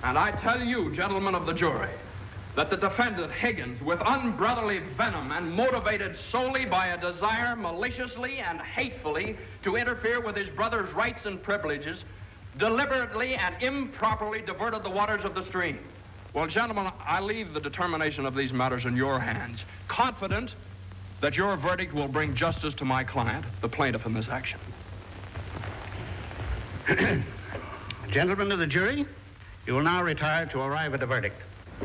And I tell you, gentlemen of the jury, that the defendant, Higgins, with unbrotherly venom and motivated solely by a desire maliciously and hatefully to interfere with his brother's rights and privileges, deliberately and improperly diverted the waters of the stream. Well, gentlemen, I leave the determination of these matters in your hands, confident that your verdict will bring justice to my client, the plaintiff in this action. Gentlemen of the jury, you will now retire to arrive at a verdict.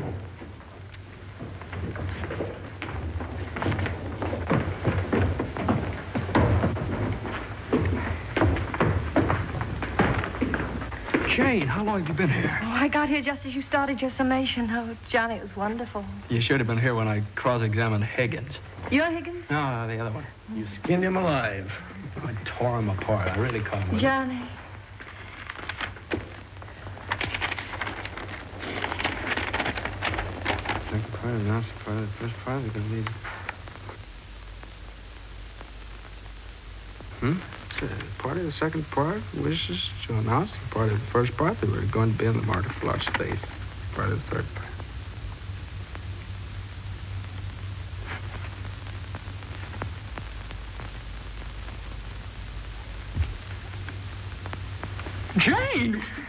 Jane, how long have you been here? Oh, I got here just as you started your summation. Oh, Johnny, it was wonderful. You should have been here when I cross-examined Higgins. You're Higgins? No, the other one. You skinned him alive. I tore him apart. I really caught him with it. Johnny. Second part, announced part of the first part, because these... Part of the second part wishes to announce the part of the first part that we're going to be in the market for large space. Part of the third part. Jane!